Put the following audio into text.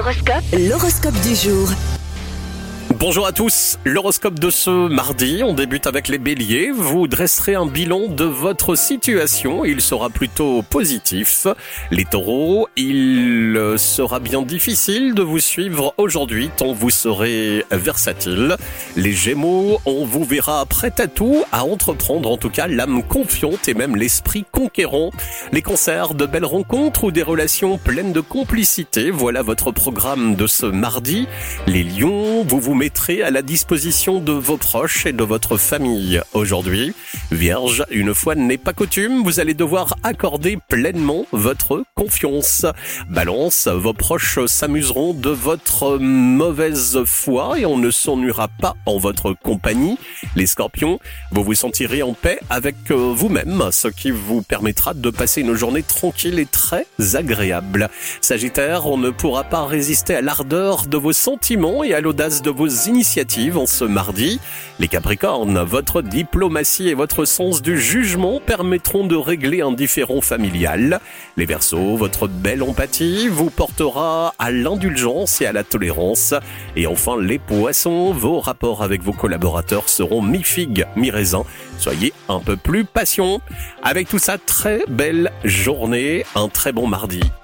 L'horoscope du jour. Bonjour à tous, l'horoscope de ce mardi, on débute avec les béliers. Vous dresserez un bilan de votre situation, il sera plutôt positif. Les taureaux, il sera bien difficile de vous suivre aujourd'hui tant vous serez versatile. Les gémeaux, on vous verra prêt à tout, à entreprendre en tout cas l'âme confiante et même l'esprit conquérant. Les cancers, de belles rencontres ou des relations pleines de complicité, voilà votre programme de ce mardi. Les lions, vous mettrez à la disposition de vos proches et de votre famille aujourd'hui. Vierge, une fois n'est pas coutume, vous allez devoir accorder pleinement votre confiance. Balance, vos proches s'amuseront de votre mauvaise foi et on ne s'ennuiera pas en votre compagnie. Les scorpions, vous vous sentirez en paix avec vous-même, ce qui vous permettra de passer une journée tranquille et très agréable. Sagittaire, on ne pourra pas résister à l'ardeur de vos sentiments et à l'audace de vos initiatives en ce mardi. Les Capricornes, votre diplomatie et votre sens du jugement permettront de régler un différend familial. Les Verseaux, votre belle empathie vous portera à l'indulgence et à la tolérance. Et enfin les Poissons, vos rapports avec vos collaborateurs seront mi-figue, mi-raisin. Soyez un peu plus patient. Avec tout ça, très belle journée, un très bon mardi.